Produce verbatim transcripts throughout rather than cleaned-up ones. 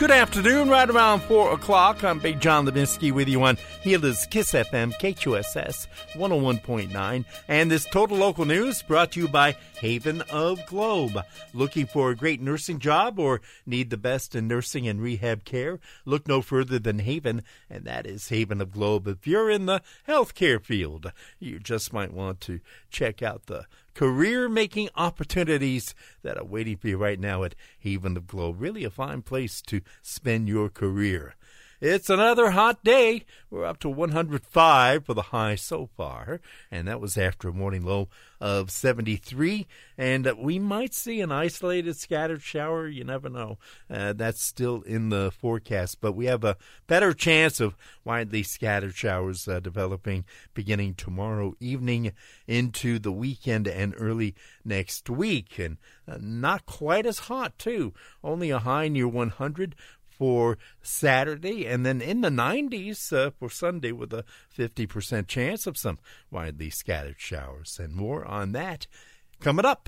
Good afternoon, right around four o'clock. I'm Big John Levinsky with you on Healers Kiss F M, K Q S S one oh one point nine. And this Total Local News brought to you by Haven of Globe. Looking for a great nursing job or need the best in nursing and rehab care? Look no further than Haven, and that is Haven of Globe. If you're in the healthcare field, you just might want to check out the career-making opportunities that are waiting for you right now at Haven of Globe. Really a fine place to spend your career. It's another hot day. We're up to one hundred five for the high so far, and that was after a morning low of seventy-three, and we might see an isolated scattered shower. You never know. Uh, that's still in the forecast, but we have a better chance of widely scattered showers uh, developing beginning tomorrow evening into the weekend and early next week, and uh, not quite as hot, too. Only a high near one hundred for Saturday, and then in the nineties uh, for Sunday with a fifty percent chance of some widely scattered showers. And more on that coming up.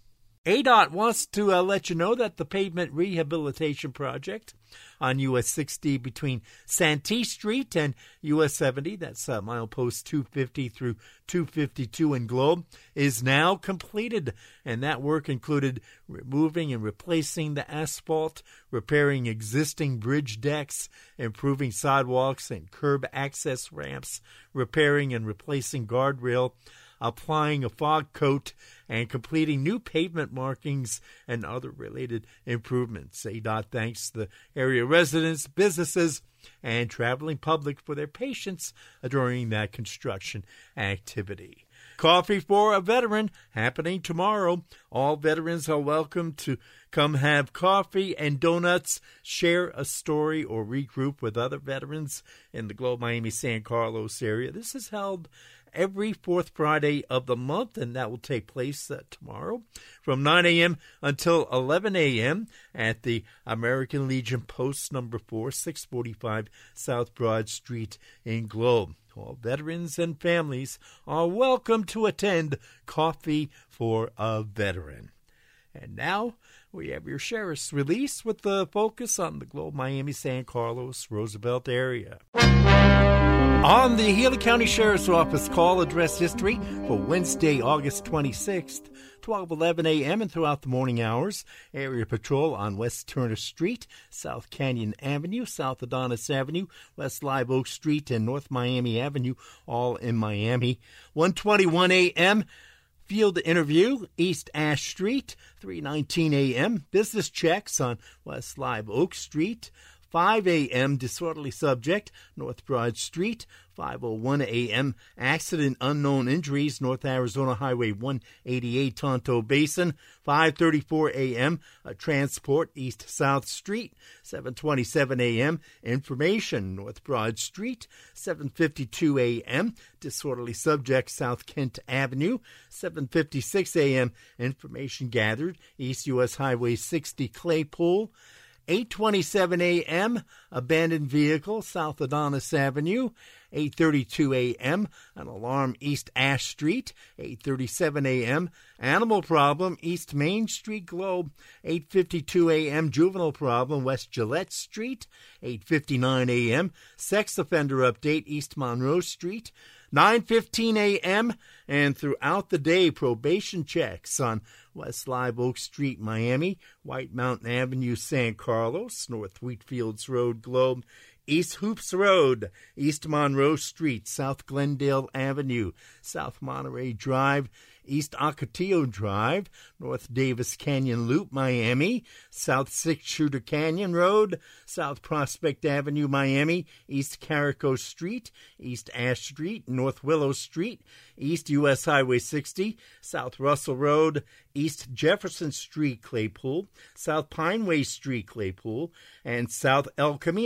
A D O T wants to uh, let you know that the pavement rehabilitation project on U S sixty between Santee Street and U S seventy, that's uh, milepost two fifty through two fifty-two in Globe, is now completed. And that work included removing and replacing the asphalt, repairing existing bridge decks, improving sidewalks and curb access ramps, repairing and replacing guardrail, applying a fog coat, and completing new pavement markings and other related improvements. A D O T thanks the area residents, businesses, and traveling public for their patience during that construction activity. Coffee for a Veteran happening tomorrow. All veterans are welcome to come have coffee and donuts, share a story, or regroup with other veterans in the Globe, Miami, San Carlos area. This is held every fourth Friday of the month, and that will take place uh, tomorrow from nine a.m. until eleven a.m. at the American Legion Post number four, six forty-five South Broad Street in Globe. All veterans and families are welcome to attend Coffee for a Veteran. And now we have your sheriff's release with the focus on the Globe, Miami, San Carlos, Roosevelt area. On the Healy County Sheriff's Office call address history for Wednesday, August twenty-sixth, twelve eleven a.m. and throughout the morning hours, area patrol on West Turner Street, South Canyon Avenue, South Adonis Avenue, West Live Oak Street, and North Miami Avenue, all in Miami. one twenty-one a.m., field interview, East Ash Street, three nineteen a.m., business checks on West Live Oak Street, five a.m., disorderly subject, North Broad Street, five oh one a.m., accident unknown injuries, North Arizona Highway one eighty-eight, Tonto Basin, five thirty-four a.m., a transport, East South Street, seven twenty-seven a.m., information, North Broad Street, seven fifty-two a.m., disorderly subject, South Kent Avenue, seven fifty-six a.m., information gathered, East U S Highway sixty, Claypool, eight twenty-seven a.m., abandoned vehicle, South Adonis Avenue, eight thirty-two a.m., an alarm, East Ash Street, eight thirty-seven a.m., animal problem, East Main Street, Globe, eight fifty-two a.m., juvenile problem, West Gillette Street, eight fifty-nine a.m., sex offender update, East Monroe Street, nine fifteen a.m., and throughout the day, probation checks on West Live Oak Street, Miami, White Mountain Avenue, San Carlos, North Wheatfields Road, Globe, East Hoops Road, East Monroe Street, South Glendale Avenue, South Monterey Drive, East Ocotillo Drive, North Davis Canyon Loop, Miami, South Six Shooter Canyon Road, South Prospect Avenue, Miami, East Carico Street, East Ash Street, North Willow Street, East U S Highway sixty, South Russell Road, East Jefferson Street, Claypool, South Pineway Street, Claypool, and South El Camino